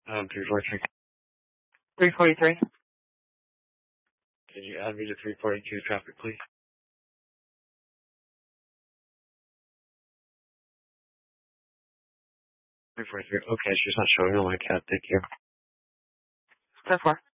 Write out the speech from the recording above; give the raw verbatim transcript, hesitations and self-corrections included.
Um, three forty-three. three forty-three. Can you add me to three forty-two traffic, please? three forty-three. Okay, she's not showing on my cat. Thank you. ten four.